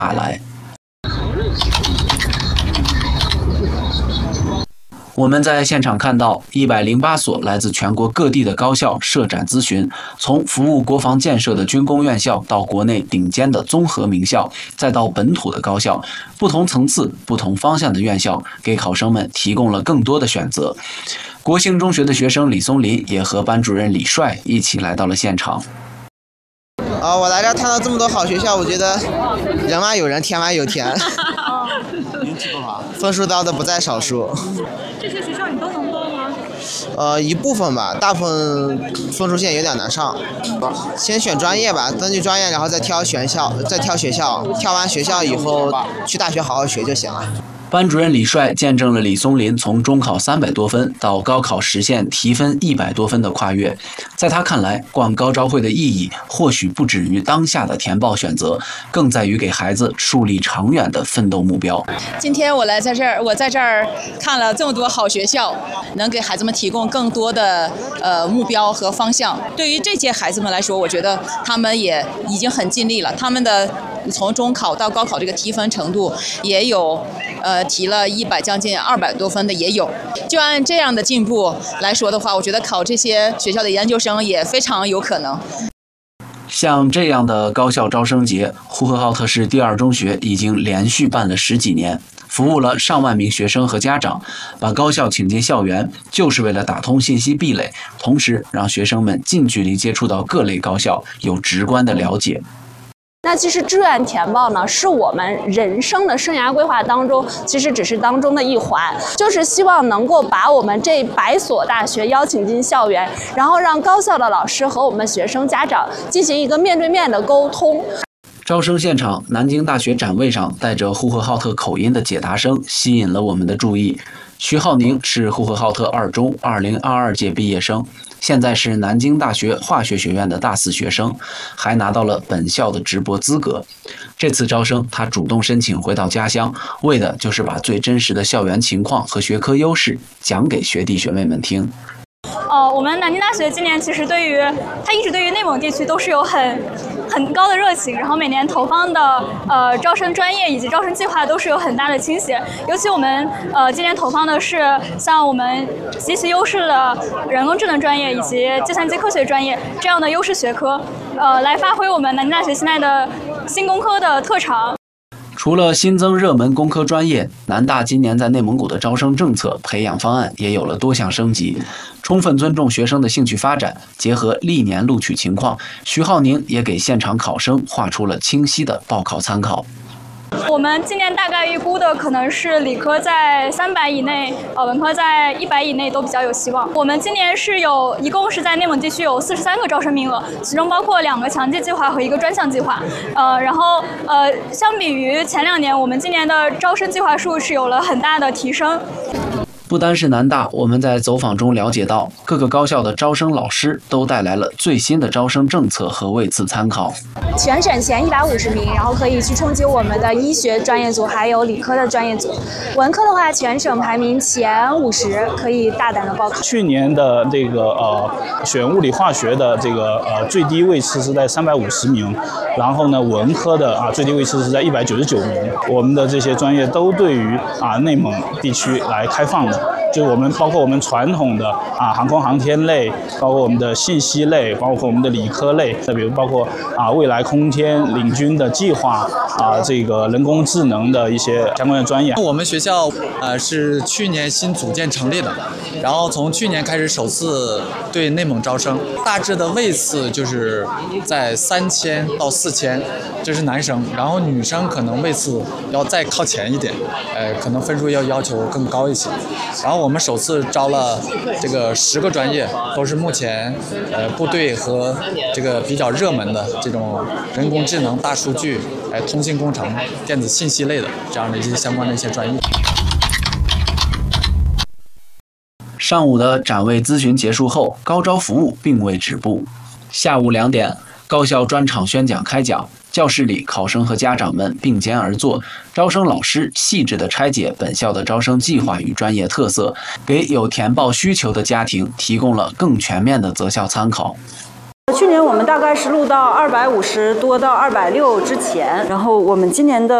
来。我们在现场看到108所来自全国各地的高校设展咨询，从服务国防建设的军工院校到国内顶尖的综合名校，再到本土的高校，不同层次、不同方向的院校给考生们提供了更多的选择。国兴中学的学生李松林也和班主任李帅一起来到了现场。 我来这儿看到这么多好学校，我觉得人外有人，天外有天。 您几分好？ 分数高的不在少数。 这些学校你都能报吗？ 一部分吧，大部分分数线有点难上。先选专业吧，根据专业，然后再挑学校，挑完学校以后去大学好好学就行了。 班主任李帅见证了李松林从中考300多分到高考实现提分100多分的跨越。在他看来，逛高招会的意义或许不止于当下的填报选择，更在于给孩子树立长远的奋斗目标。 今天我在这儿看了这么多好学校，能给孩子们提供更多的目标和方向。对于这些孩子们来说，我觉得他们也已经很尽力了。他们的从中考到高考这个提分程度也有提了100将近200多分的也有。就按这样的进步来说的话，我觉得考这些学校的研究生也非常有可能。 像这样的高校招生节，呼和浩特市第二中学已经连续办了10几年，服务了上万名学生和家长，把高校请进校园，就是为了打通信息壁垒，同时让学生们近距离接触到各类高校，有直观的了解。 那其实志愿填报呢，是我们人生的生涯规划当中，其实只是当中的一环，就是希望能够把我们这100所大学邀请进校园，然后让高校的老师和我们学生家长进行一个面对面的沟通。 招生现场，南京大学展位上带着呼和浩特口音的解答声吸引了我们的注意。徐浩宁是呼和浩特二中2022届毕业生，现在是南京大学化学学院的大4学生，还拿到了本校的直播资格。这次招生，他主动申请回到家乡，为的就是把最真实的校园情况和学科优势讲给学弟学妹们听。 我们南京大学今年其实一直对于内蒙地区都是有很高的热情，然后每年投放的招生专业以及招生计划都是有很大的倾斜。尤其我们今年投放的是像我们极其优势的人工智能专业以及计算机科学专业这样的优势学科，来发挥我们南京大学现在的新工科的特长。 除了新增热门工科专业，南大今年在内蒙古的招生政策培养方案也有了多项升级，充分尊重学生的兴趣发展，结合历年录取情况，徐浩宁也给现场考生画出了清晰的报考参考。 我们今年大概预估的可能是理科在300以内，文科在100以内都比较有希望。我们今年一共是在内蒙地区有43个招生名额，其中包括2个强基计划和1个专项计划。然后相比于前2年，我们今年的招生计划数是有了很大的提升。 不单是南大，我们在走访中了解到，各个高校的招生老师都带来了最新的招生政策和位次参考。 全省前150名，然后可以去冲击我们的医学专业组，还有理科的专业组。文科的话，全省排名前50，可以大胆的报考。 去年的这个选物理化学的这个最低位次是在350名，然后呢文科的最低位次是在199名。我们的这些专业都对于内蒙地区来开放的。就包括我们传统的航空航天类，包括我们的信息类，包括我们的理科类，再比如包括未来空间领军的计划这个人工智能的一些相关的专业。 我们学校是去年新组建成立的，然后从去年开始首次对内蒙招生，大致的位次就是在3000到4000，这是男生，然后女生可能位次要再靠前一点，可能分数要求更高一些。然后我们首次招了这个10个专业，都是目前部队和这个比较热门的这种人工智能、大数据、通信工程、电子信息类的这样的一些相关的一些专业。 上午的展位咨询结束后，高招服务并未止步。下午2点，高校专场宣讲开讲，教室里考生和家长们并肩而坐，招生老师细致地拆解本校的招生计划与专业特色，给有填报需求的家庭提供了更全面的择校参考。 去年我们大概是录到250多到260之前，然后我们今年的